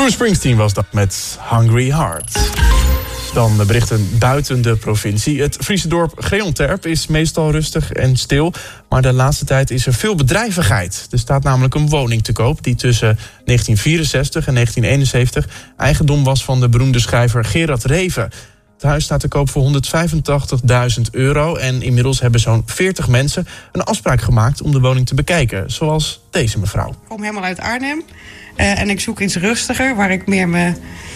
Bruce Springsteen was dat met Hungry Heart. Dan berichten buiten de provincie. Het Friese dorp Greonterp is meestal rustig en stil. Maar de laatste tijd is er veel bedrijvigheid. Er staat namelijk een woning te koop die tussen 1964 en 1971 eigendom was van de beroemde schrijver Gerard Reven. Het huis staat te koop voor €185.000 en inmiddels hebben zo'n 40 mensen een afspraak gemaakt om de woning te bekijken. Zoals deze mevrouw. Ik kom helemaal uit Arnhem en ik zoek iets rustiger waar ik meer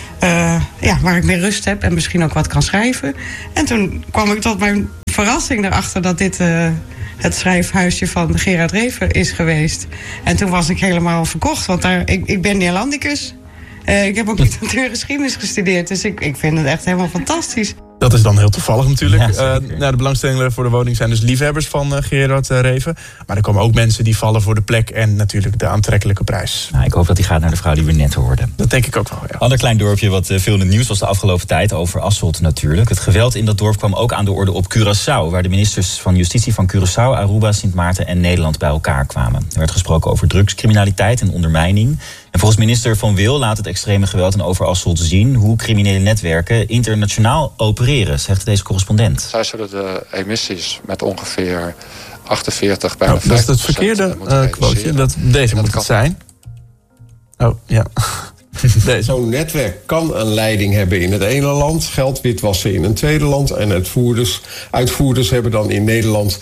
waar ik meer rust heb en misschien ook wat kan schrijven. En toen kwam ik tot mijn verrassing erachter dat dit het schrijfhuisje van Gerard Reven is geweest. En toen was ik helemaal verkocht, want ik ben Neerlandicus. Ik heb ook literatuurgeschiedenis gestudeerd, dus ik vind het echt helemaal fantastisch. Dat is dan heel toevallig natuurlijk. De belangstellenden voor de woning zijn dus liefhebbers van Gerard Reven. Maar er komen ook mensen die vallen voor de plek en natuurlijk de aantrekkelijke prijs. Nou, ik hoop dat hij gaat naar de vrouw die we net hoorden. Dat denk ik ook wel, ja. Ander klein dorpje wat veel in het nieuws was de afgelopen tijd over Asselt natuurlijk. Het geweld in dat dorp kwam ook aan de orde op Curaçao, waar de ministers van Justitie van Curaçao, Aruba, Sint Maarten en Nederland bij elkaar kwamen. Er werd gesproken over drugscriminaliteit en ondermijning. En volgens minister Van Wil laat het extreme geweld in Overasselt zien hoe criminele netwerken internationaal opereren, zegt deze correspondent. Zij zullen de emissies met ongeveer 48, bijna 50%. Dat is het verkeerde quoteje. Deze moet het zijn. Oh, ja. Zo'n netwerk kan een leiding hebben in het ene land, geld witwassen in een tweede land en uitvoerders hebben dan in Nederland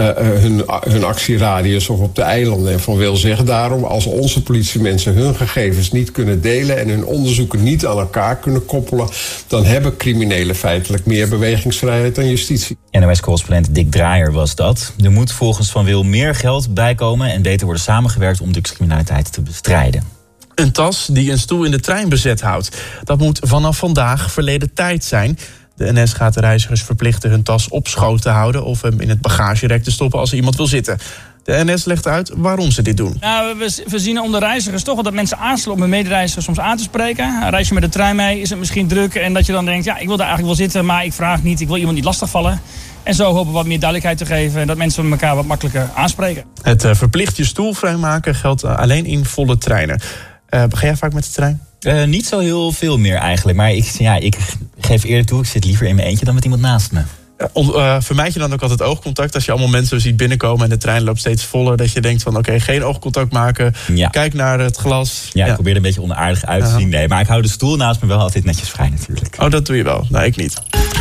hun actieradius of op de eilanden. En Van Wil zeggen daarom, als onze politiemensen hun gegevens niet kunnen delen en hun onderzoeken niet aan elkaar kunnen koppelen, dan hebben criminelen feitelijk meer bewegingsvrijheid dan justitie. NOS-correspondent Dick Draaier was dat. Er moet volgens Van Wil meer geld bijkomen en beter worden samengewerkt om drugscriminaliteit te bestrijden. Een tas die een stoel in de trein bezet houdt. Dat moet vanaf vandaag verleden tijd zijn. De NS gaat de reizigers verplichten hun tas op schoot te houden of hem in het bagagerek te stoppen als er iemand wil zitten. De NS legt uit waarom ze dit doen. Nou, we zien onder reizigers toch wel dat mensen aarzelen om hun medereizigers soms aan te spreken. Reis je met de trein mee, is het misschien druk en dat je dan denkt, ja, ik wil daar eigenlijk wel zitten, maar ik vraag niet, ik wil iemand niet lastigvallen. En zo hopen we wat meer duidelijkheid te geven en dat mensen elkaar wat makkelijker aanspreken. Het verplicht je stoel vrijmaken geldt alleen in volle treinen. Ga jij vaak met de trein? Niet zo heel veel meer eigenlijk. Maar ik geef eerlijk toe, ik zit liever in mijn eentje dan met iemand naast me. Vermijd je dan ook altijd oogcontact als je allemaal mensen ziet binnenkomen en de trein loopt steeds voller, dat je denkt van oké, geen oogcontact maken, kijk naar het glas. Ja, ik probeer er een beetje onaardig uit te zien. Nee, maar ik hou de stoel naast me wel altijd netjes vrij natuurlijk. Oh, dat doe je wel. Nee, ik niet.